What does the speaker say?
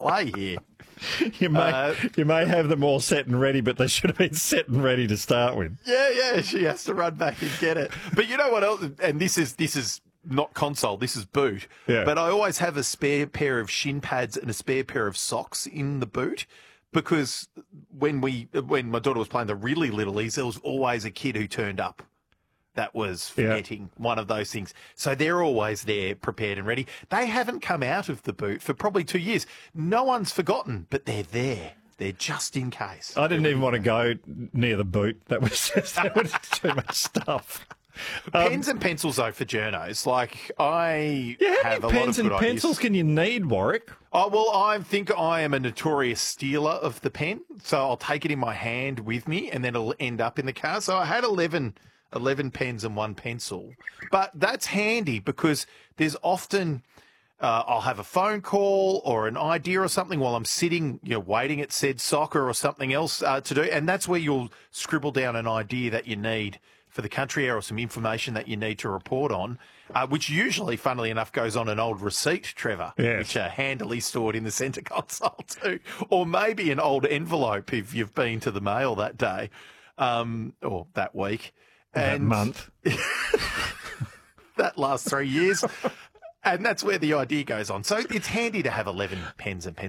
play here. You may have them all set and ready, but they should have been set and ready to start with. Yeah, she has to run back and get it. But you know what else? And this is not console, this is boot. Yeah. But I always have a spare pair of shin pads and a spare pair of socks in the boot because when my daughter was playing the really littlies, there was always a kid who turned up that was forgetting one of those things. So they're always there, prepared and ready. They haven't come out of the boot for probably 2 years. No one's forgotten, but they're there. They're just in case. I didn't even want to go near the boot. That was too much stuff. Pens and pencils, though, for journos. Like, I have a lot of good ideas. How many pens and pencils can you need, Warwick? Oh, well, I think I am a notorious stealer of the pen, so I'll take it in my hand with me, and then it'll end up in the car. So I had 11 pens and 1 pencil. But that's handy because there's often I'll have a phone call or an idea or something while I'm sitting, waiting at said soccer or something else to do, and that's where you'll scribble down an idea that you need for the country or some information that you need to report on, which usually, funnily enough, goes on an old receipt, Trevor, which are handily stored in the centre console too, or maybe an old envelope if you've been to the mail that day or that week. That month. That last 3 years. And that's where the idea goes on. So it's handy to have 11 pens and pencils.